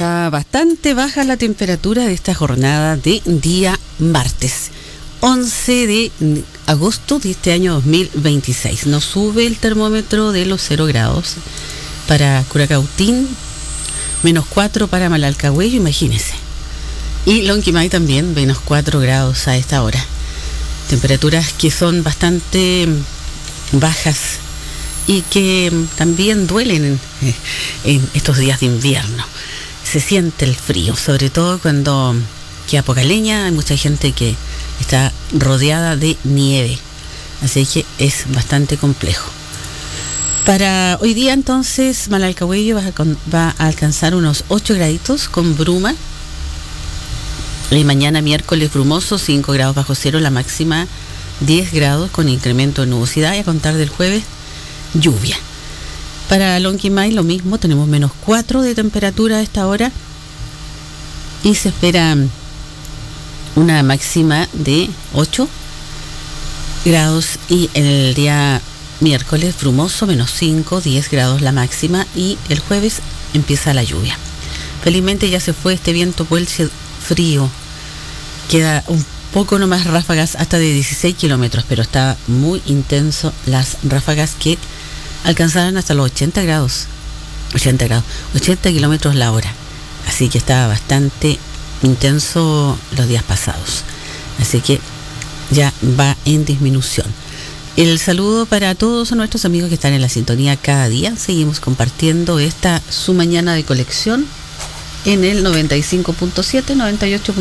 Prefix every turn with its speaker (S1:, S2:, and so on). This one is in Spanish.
S1: está bastante baja la temperatura de esta jornada de día martes, 11 de agosto de este año 2026. Nos sube el termómetro de los 0 grados para Curacautín, menos 4 para Malalcahuello, imagínense. Y Lonquimay también, menos 4 grados a esta hora. Temperaturas que son bastante bajas y que también duelen en estos días de invierno. Se siente el frío, sobre todo cuando queda poca leña, hay mucha gente que está rodeada de nieve, así que es bastante complejo. Para hoy día entonces Malalcahuello va a alcanzar unos 8 graditos con bruma. Y mañana miércoles brumoso, 5 grados bajo cero, la máxima 10 grados con incremento de nubosidad, y a contar del jueves lluvia. Para Lonquimay lo mismo, tenemos menos 4 de temperatura a esta hora y se espera una máxima de 8 grados, y el día miércoles brumoso, menos 5, 10 grados la máxima, y el jueves empieza la lluvia. Felizmente ya se fue este viento puelche frío, queda un poco nomás ráfagas hasta de 16 kilómetros, pero está muy intenso las ráfagas que alcanzaron hasta los 80 kilómetros la hora, así que estaba bastante intenso los días pasados, así que ya va en disminución. El saludo para todos nuestros amigos que están en la sintonía cada día. Seguimos compartiendo esta su mañana de colección en el 95.7, 98.